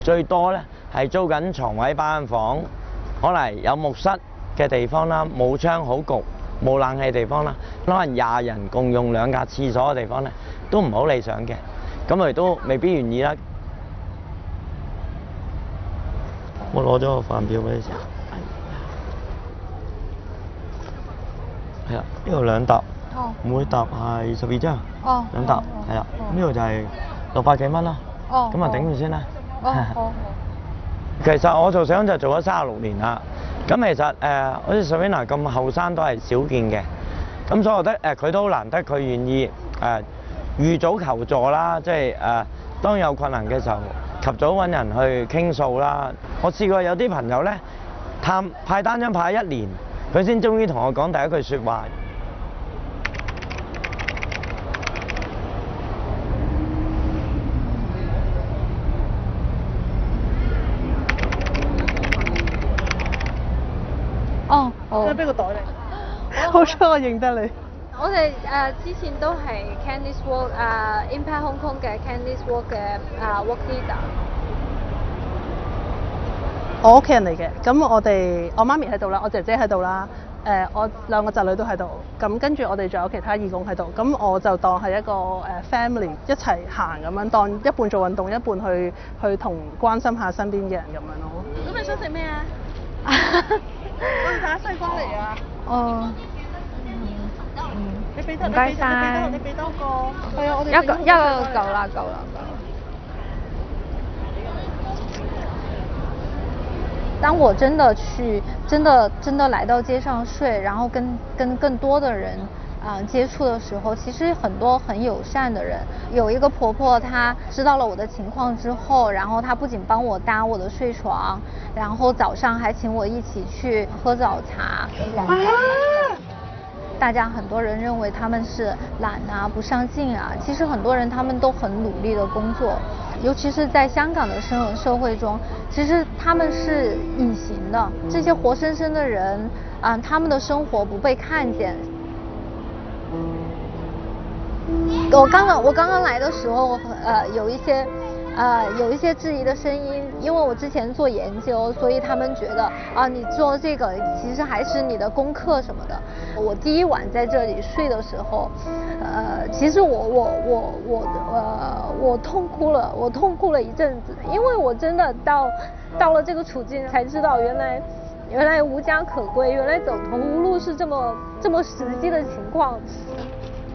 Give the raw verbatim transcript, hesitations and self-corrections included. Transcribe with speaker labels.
Speaker 1: 最多咧係租緊床位班間房，可能有木室嘅地方啦，冇窗好焗，冇冷氣地方啦，可能廿人共用兩格廁所嘅地方咧，都唔好理想嘅，咁佢哋都未必願意啦。我攞咗個飯票俾你食。係啦，呢度兩沓，哦、每沓係十二張，哦、兩沓係啦，呢度就係六百幾蚊咯。哦，咁啊頂住先啦。哦，好。其實我做社工就做咗三十六年啦。咁其實誒、呃，好似 Serena 咁後生都係少見嘅。咁所以我覺得誒，佢、呃、都好難得，佢願意誒、呃、預早求助啦，即係誒、呃、當有困難嘅時候，及早揾人去傾訴啦。我試過有啲朋友咧，探派單張派一年，佢先終於同我講第一句説話。
Speaker 2: 哦，好。
Speaker 3: 即係俾個袋你。好彩我認得你。
Speaker 2: 我哋誒、呃、之前都係 Candice Walk 誒、呃、Impact Hong Kong 嘅 Candice Walk 嘅啊、呃、Walk Leader。
Speaker 3: 我屋企人嚟嘅，咁我哋我媽咪喺度啦，我姐姐喺度啦，誒、呃、我兩個侄女都喺度，咁跟住我哋仲有其他義工喺度，咁我就當係一個誒 family 一齊行咁樣，當一半做運動，一半去去同關心下身邊嘅人咁樣咯。咁你想食咩啊？我哋打西瓜嚟啊！
Speaker 2: 哦，
Speaker 3: 嗯，你俾多，
Speaker 2: 唔該晒，
Speaker 3: 你俾多個，係啊，我哋
Speaker 2: 一個一個夠啦，夠啦，夠啦。當我真的去，真的真的來到街上睡，然後跟跟更多的人啊、呃、接觸的時候，其實很多很友善的人。有一個婆婆，她知道了我的情況之後，然後她不僅幫我搭我的睡床，然後早上還請我一起去喝早茶。啊、大家很多人認為他們是懶啊、不上進啊，其實很多人他們都很努力的工作。尤其是在香港的社社會中，其實他們是隱形的，這些活生生的人啊、呃，他們的生活不被看見。我剛剛我剛剛來的時候，呃，有一些，呃，有一些質疑的聲音，因為我之前做研究，所以他們覺得啊，你做這個其實還是你的功課什麼的。我第一晚在這裡睡的時候，呃，其實我我我我呃我痛哭了，我痛哭了一陣子，因為我真的到到了這個處境才知道，原來原來無家可歸，原來走投無路是這麼這麼實際的情況。